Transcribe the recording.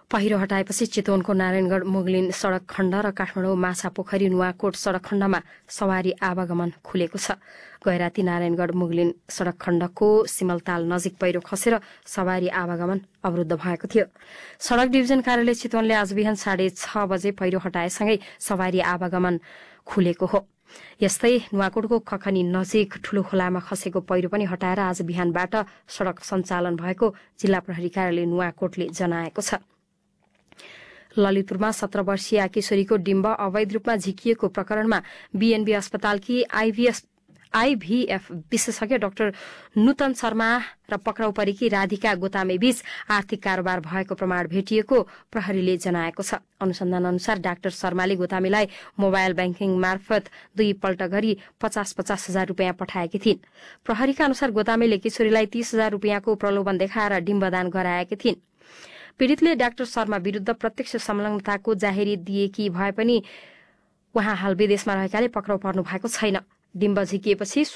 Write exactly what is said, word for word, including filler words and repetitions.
पहिरो हटाएपछि चितवनको नारायणगढ मुगलिन सड़क खण्ड र काठमाडौँ माछापोखरी नुवाकोट सड़क खण्डमा सवारी आवागमन खुलेको छ। गैराती नारायणगढ मुगलिन सड़क खण्डको सिमलताल नजिक पहिरो खसेर सवारी आवागमन अवरुद्ध भएको थियो। सड़क डिभिजन कार्यालय चितवनले आज बिहान साढे छ बजे पहिरो हटाएसँगै सवारी आवागमन खुलेको हो। यस्तै नुवाकोटको खखनी नजिक ठूलो खोलामा खसेको पहिरो पनि हटाएर आज बिहानबाट सड़क सञ्चालन भएको जिल्ला प्रहरी कार्यालय नुवाकोटले जनाएको छ। ललितपुरमा सत्र वर्षीय किशोरीको डिम्ब अवैध रूपमा झिकिएको प्रकरणमा बीएनबी अस्पतालकी आईभीएस आईभीएफ विशेषज्ञ डाक्टर नूतन शर्मा र पक्राउ परेकी राधिका गोतामे बीच आर्थिक कारोबार भएको प्रमाण भेटिएको प्रहरीले जनाएको छ। अनुसन्धान अनुसार डाक्टर शर्माले गोतामेलाई मोबाइल ब्याङ्किङ मार्फत दुईपल्ट गरी पचास पचास हजार रूपियाँ पठाएकी थिइन्। प्रहरीका अनुसार गोतामेले किशोरीलाई तीस हजार रूपियाँको प्रलोभन देखाएर डिम्बदान गराएकी थिइन्। पीड़ितले डाक्टर शर्मा विरूद्ध प्रत्यक्ष संलग्नताको जाहेरी दिएकी भए पनि उहाँ हाल विदेशमा रहेकाले पक्राउ पर्नु भएको छैन। डिम्ब झिकिएपछि